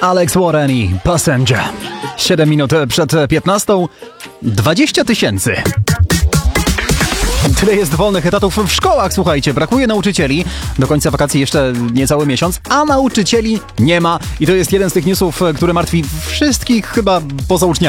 Alex Warren i Passenger. 7 minut przed 15. 20 000. Tyle jest wolnych etatów w szkołach, słuchajcie, brakuje nauczycieli. Do końca wakacji jeszcze niecały miesiąc, a nauczycieli nie ma. I to jest jeden z tych newsów, który martwi wszystkich chyba poza uczniami.